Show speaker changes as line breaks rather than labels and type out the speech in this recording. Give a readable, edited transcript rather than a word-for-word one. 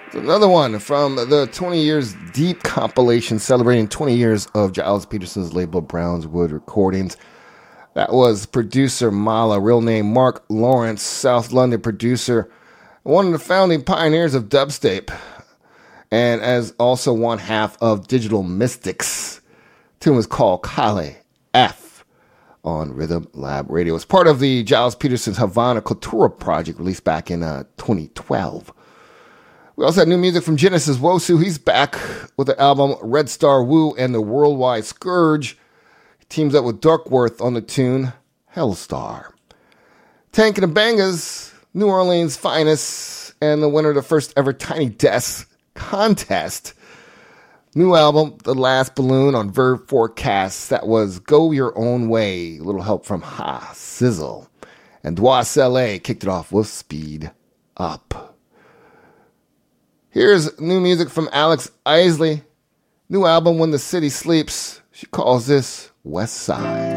Another one from the 20 Years Deep compilation celebrating 20 years of Giles Peterson's label Brownswood Recordings. That was producer Mala, real name Mark Lawrence, South London producer, one of the founding pioneers of dubstep, and as also one half of Digital Mystics. The tune was called Kale F on Rhythm Lab Radio. It's part of the Giles Peterson's Havana Cultura project released back in 2012. We also had new music from Genesis Wosu. He's back with the album Red Star Woo and the Worldwide Scourge. He teams up with Darkworth on the tune Hellstar. Tank and the Bangas, New Orleans' finest, and the winner of the first ever Tiny Desk contest. New album, The Last Balloon on Verve Forecast. That was Go Your Own Way. A little help from Ha Sizzle. And Dwas LA kicked it off with Speed Up. Here's new music from Alex Isley. New album, When the City Sleeps. She calls this West Side.